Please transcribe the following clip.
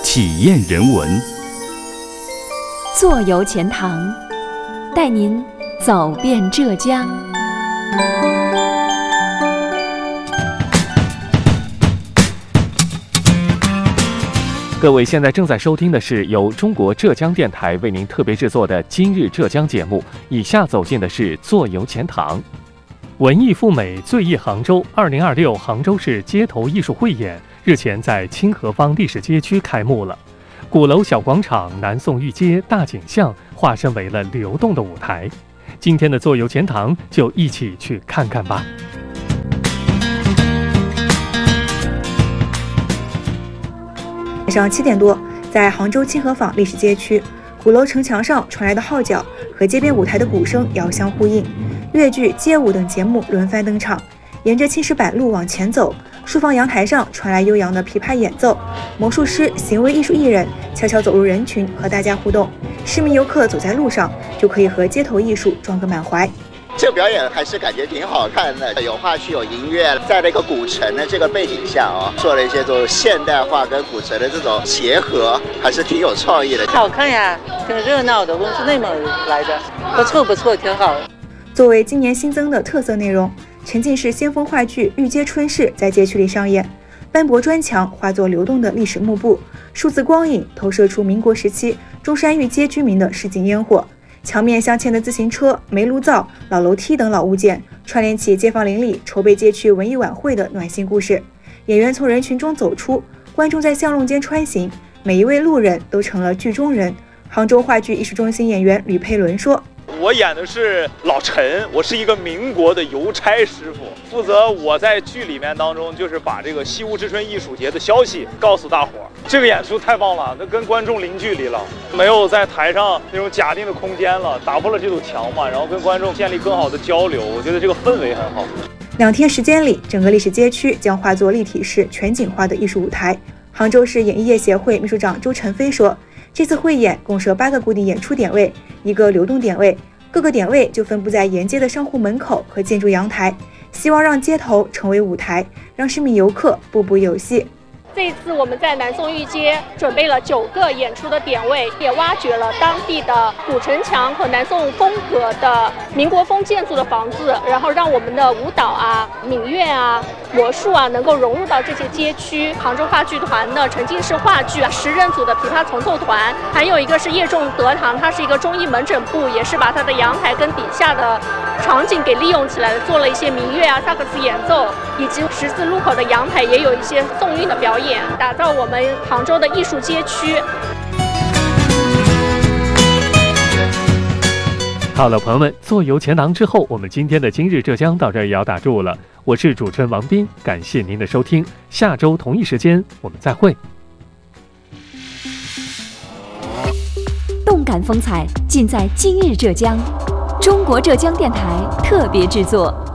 体验人文， 坐游钱塘，带您走遍浙江。 各位现在正在收听的是由中国浙江电台为您特别制作的《今日浙江》节目。以下走进的是坐游钱塘。文艺赴美，醉忆杭州。2026杭州市街头艺术汇演日前在清河坊历史街区开幕了。鼓楼小广场、南宋御街、大景象化身为了流动的舞台。今天的坐游钱塘就一起去看看吧。 晚上7点多，在杭州清河坊历史街区，鼓楼城墙上传来的号角和街边舞台的鼓声遥相呼应，越剧、街舞等节目轮番登场。沿着青石板路往前走，书房阳台上传来悠扬的琵琶演奏，魔术师、行为艺术艺人悄悄走入人群和大家互动。市民游客走在路上就可以和街头艺术撞个满怀。 这个表演还是感觉挺好看的，有话剧有音乐，在那个古城的这个背景下做了一些这种现代化跟古城的这种结合，还是挺有创意的。 好看呀，挺热闹的，我们是内蒙来的，不错，挺好。 作为今年新增的特色内容，沉浸式先锋话剧《御街春事》在街区里上演，斑驳砖墙化作流动的历史幕布，数字光影投射出民国时期中山御街居民的市井烟火。墙面镶嵌的自行车、煤炉灶、老楼梯等老物件，串联起街坊邻里筹备街区文艺晚会的暖心故事。演员从人群中走出，观众在巷弄间穿行，每一位路人都成了剧中人。杭州话剧艺术中心演员吕佩伦说：“ 我演的是老陈，我是一个民国的邮差师傅，负责我在剧里面当中就是把这个西湖之春艺术节的消息告诉大伙儿。这个演出太棒了，那跟观众零距离了，没有在台上那种假定的空间了，打破了这堵墙嘛，然后跟观众建立更好的交流，我觉得这个氛围很好。 2天时间里，整个历史街区将化作立体式全景化的艺术舞台。杭州市演艺业协会秘书长周晨飞说，这次汇演共设8个固定演出点位，1个流动点位，各个点位就分布在沿街的商户门口和建筑阳台，希望让街头成为舞台，让市民游客步步有戏。 这一次我们在南宋御街准备了9个演出的点位，也挖掘了当地的古城墙和南宋风格的民国风建筑的房子，然后让我们的舞蹈闽乐魔术能够融入到这些街区。杭州话剧团的沉浸式话剧10人组的琵琶重奏团，还有一个是叶仲德堂，它是一个中医门诊部，也是把它的阳台跟底下的场景给利用起来了，做了一些民乐萨克斯演奏，以及十字路口的阳台也有一些宋韵的表演，打造我们杭州的艺术街区。 好了，朋友们，坐游钱塘之后，我们今天的今日浙江到这儿也要打住了。我是主持人王斌，感谢您的收听，下周同一时间我们再会。 动感风采尽在今日浙江，中国浙江电台特别制作。